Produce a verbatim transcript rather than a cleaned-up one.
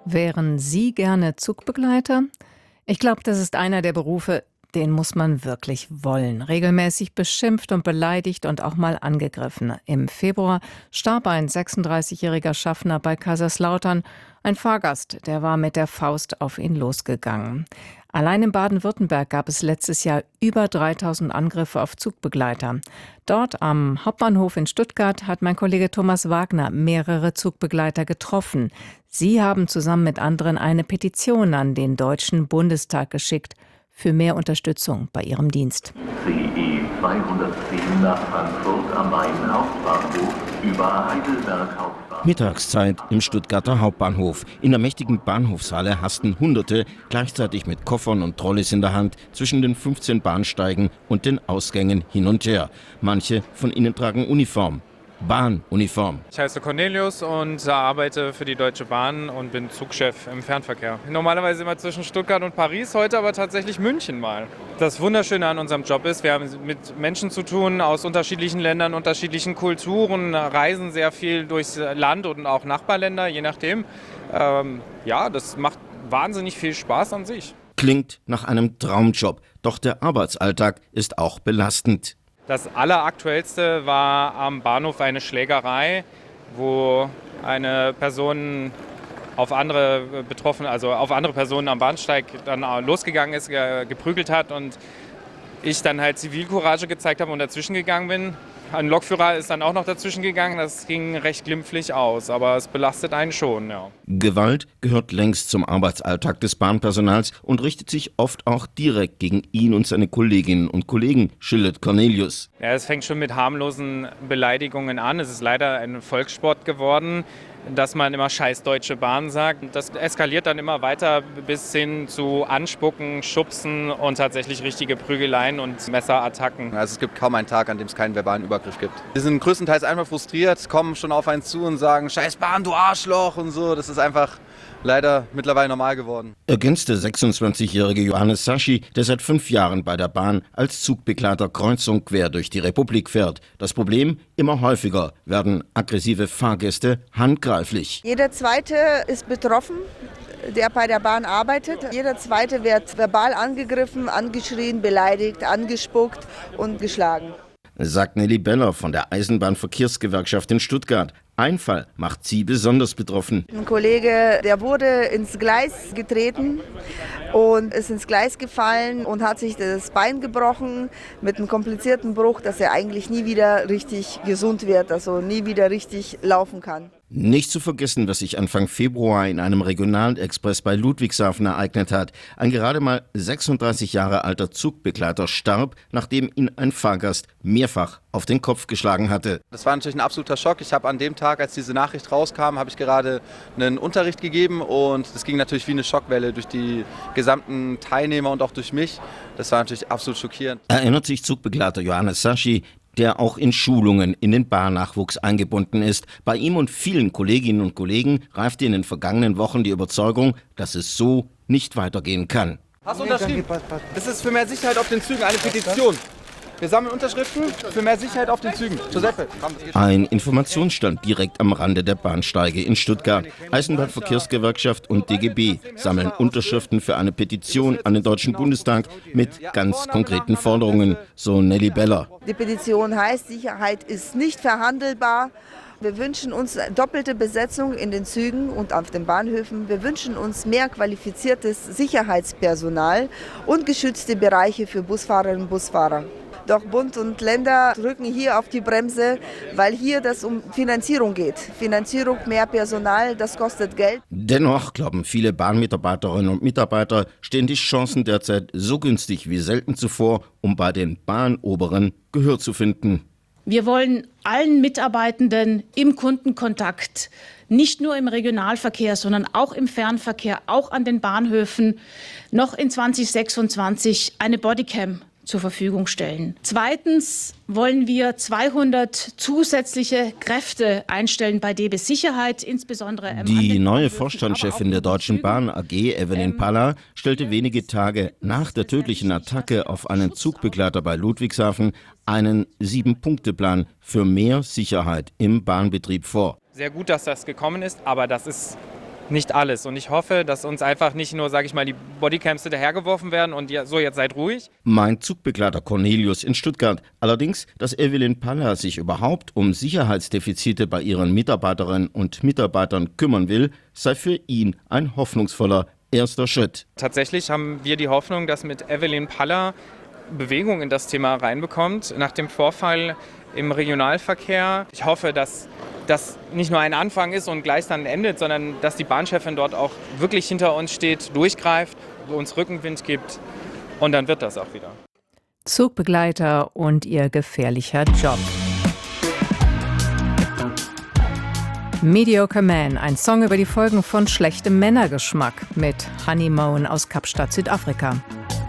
Wären Sie gerne Zugbegleiter? Ich glaube, das ist einer der Berufe, den muss man wirklich wollen. Regelmäßig beschimpft und beleidigt und auch mal angegriffen. Im Februar starb ein sechsunddreißigjähriger Schaffner bei Kaiserslautern. Ein Fahrgast, der war mit der Faust auf ihn losgegangen. Allein in Baden-Württemberg gab es letztes Jahr über dreitausend Angriffe auf Zugbegleiter. Dort am Hauptbahnhof in Stuttgart hat mein Kollege Thomas Wagner mehrere Zugbegleiter getroffen. Sie haben zusammen mit anderen eine Petition an den Deutschen Bundestag geschickt für mehr Unterstützung bei ihrem Dienst. C E zweihundertzehn nach Frankfurt am Main Hauptbahnhof über Heidelberg Hauptbahnhof. Mittagszeit im Stuttgarter Hauptbahnhof. In der mächtigen Bahnhofshalle hasten Hunderte, gleichzeitig mit Koffern und Trolleys in der Hand, zwischen den fünfzehn Bahnsteigen und den Ausgängen hin und her. Manche von ihnen tragen Uniform. Bahnuniform. Ich heiße Cornelius und arbeite für die Deutsche Bahn und bin Zugchef im Fernverkehr. Normalerweise immer zwischen Stuttgart und Paris, heute aber tatsächlich München mal. Das Wunderschöne an unserem Job ist, wir haben mit Menschen zu tun aus unterschiedlichen Ländern, unterschiedlichen Kulturen, reisen sehr viel durchs Land und auch Nachbarländer, je nachdem. Ähm, ja, das macht wahnsinnig viel Spaß an sich. Klingt nach einem Traumjob, doch der Arbeitsalltag ist auch belastend. Das Alleraktuellste war am Bahnhof eine Schlägerei, wo eine Person auf andere betroffen, also auf andere Personen am Bahnsteig dann losgegangen ist, geprügelt hat und ich dann halt Zivilcourage gezeigt habe und dazwischen gegangen bin. Ein Lokführer ist dann auch noch dazwischen gegangen, das ging recht glimpflich aus, aber es belastet einen schon, ja. Gewalt gehört längst zum Arbeitsalltag des Bahnpersonals und richtet sich oft auch direkt gegen ihn und seine Kolleginnen und Kollegen, schildert Cornelius. Ja, es fängt schon mit harmlosen Beleidigungen an. Es ist leider ein Volkssport geworden, dass man immer scheiß Deutsche Bahn sagt. Das eskaliert dann immer weiter bis hin zu Anspucken, Schubsen und tatsächlich richtige Prügeleien und Messerattacken. Also es gibt kaum einen Tag, an dem es keinen verbalen Übergriff gibt. Wir sind größtenteils einfach frustriert, kommen schon auf einen zu und sagen, scheiß Bahn, du Arschloch und so. Das ist einfach leider mittlerweile normal geworden. Ergänzt der sechsundzwanzigjährige Johannes Saschi, der seit fünf Jahren bei der Bahn als Zugbegleiter kreuz und quer durch die Republik fährt. Das Problem, immer häufiger werden aggressive Fahrgäste handgreiflich. Jeder Zweite ist betroffen, der bei der Bahn arbeitet. Jeder Zweite wird verbal angegriffen, angeschrien, beleidigt, angespuckt und geschlagen. Sagt Nelly Beller von der Eisenbahnverkehrsgewerkschaft in Stuttgart. Ein Fall macht sie besonders betroffen. Ein Kollege, der wurde ins Gleis getreten und ist ins Gleis gefallen und hat sich das Bein gebrochen mit einem komplizierten Bruch, dass er eigentlich nie wieder richtig gesund wird, also nie wieder richtig laufen kann. Nicht zu vergessen, was sich Anfang Februar in einem Regionalexpress bei Ludwigshafen ereignet hat. Ein gerade mal sechsunddreißig Jahre alter Zugbegleiter starb, nachdem ihn ein Fahrgast mehrfach auf den Kopf geschlagen hatte. Das war natürlich ein absoluter Schock. Ich habe an dem Tag, als diese Nachricht rauskam, habe ich gerade einen Unterricht gegeben und es ging natürlich wie eine Schockwelle durch die gesamten Teilnehmer und auch durch mich. Das war natürlich absolut schockierend. Erinnert sich Zugbegleiter Johannes Saschi, der auch in Schulungen in den Bahnnachwuchs eingebunden ist. Bei ihm und vielen Kolleginnen und Kollegen reifte in den vergangenen Wochen die Überzeugung, dass es so nicht weitergehen kann. Hast du unterschrieben? Das ist für mehr Sicherheit auf den Zügen eine Petition. Wir sammeln Unterschriften für mehr Sicherheit auf den Zügen. Giuseppe. Ein Informationsstand direkt am Rande der Bahnsteige in Stuttgart. Eisenbahnverkehrsgewerkschaft und D G B sammeln Unterschriften für eine Petition an den Deutschen Bundestag mit ganz konkreten Forderungen, so Nelly Beller. Die Petition heißt, Sicherheit ist nicht verhandelbar. Wir wünschen uns doppelte Besetzung in den Zügen und auf den Bahnhöfen. Wir wünschen uns mehr qualifiziertes Sicherheitspersonal und geschützte Bereiche für Busfahrerinnen und Busfahrer. Doch Bund und Länder drücken hier auf die Bremse, weil hier das um Finanzierung geht. Finanzierung, mehr Personal, das kostet Geld. Dennoch glauben viele Bahnmitarbeiterinnen und Mitarbeiter, stehen die Chancen derzeit so günstig wie selten zuvor, um bei den Bahnoberen Gehör zu finden. Wir wollen allen Mitarbeitenden im Kundenkontakt, nicht nur im Regionalverkehr, sondern auch im Fernverkehr, auch an den Bahnhöfen, noch in zweitausendsechsundzwanzig eine Bodycam zur Verfügung stellen. Zweitens wollen wir zweihundert zusätzliche Kräfte einstellen bei D B Sicherheit, insbesondere. Die neue Vorstandschefin der Deutschen Bahn A G, Evelyn Palla, stellte wenige Tage nach der tödlichen Attacke auf einen Zugbegleiter bei Ludwigshafen einen Sieben-Punkte-Plan für mehr Sicherheit im Bahnbetrieb vor. Sehr gut, dass das gekommen ist, aber das ist nicht alles. Und ich hoffe, dass uns einfach nicht nur, sage ich mal, die Bodycams hinterhergeworfen werden und ja, so, jetzt seid ruhig. Mein Zugbegleiter Cornelius in Stuttgart. Allerdings, dass Evelyn Paller sich überhaupt um Sicherheitsdefizite bei ihren Mitarbeiterinnen und Mitarbeitern kümmern will, sei für ihn ein hoffnungsvoller erster Schritt. Tatsächlich haben wir die Hoffnung, dass mit Evelyn Paller Bewegung in das Thema reinbekommt. Nach dem Vorfall im Regionalverkehr. Ich hoffe, dass das nicht nur ein Anfang ist und gleich dann endet, sondern dass die Bahnchefin dort auch wirklich hinter uns steht, durchgreift, uns Rückenwind gibt und dann wird das auch wieder. Zugbegleiter und ihr gefährlicher Job. Mediocre Man, ein Song über die Folgen von schlechtem Männergeschmack mit Honeymoon aus Kapstadt, Südafrika.